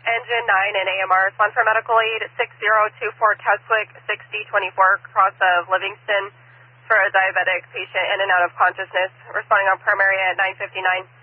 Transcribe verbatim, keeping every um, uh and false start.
Engine nine and A M R, respond for medical aid six zero two four Keswick, six D twenty-four, cross of Livingston for a diabetic patient in and out of consciousness, responding on primary at nine fifty-nine.